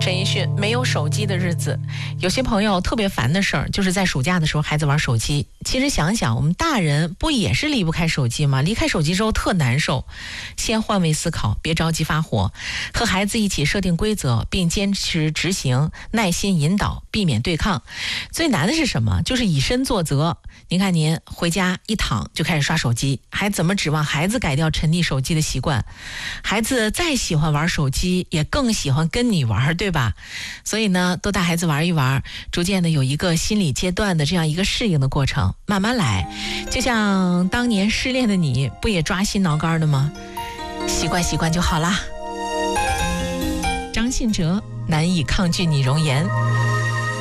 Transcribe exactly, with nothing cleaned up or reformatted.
陈奕迅没有手机的日子。有些朋友特别烦的事儿，就是在暑假的时候孩子玩手机。其实想想，我们大人不也是离不开手机吗？离开手机之后特难受。先换位思考，别着急发火，和孩子一起设定规则，并坚持执行，耐心引导，避免对抗。最难的是什么？就是以身作则。您看您回家一躺就开始刷手机，还怎么指望孩子改掉沉溺手机的习惯？孩子再喜欢玩手机，也更喜欢跟你玩，对吧？所以呢，多带孩子玩一玩，逐渐的有一个心理阶段的这样一个适应的过程，慢慢来。就像当年失恋的你，不也抓心挠肝的吗？习惯习惯就好啦。张信哲，难以抗拒你容颜。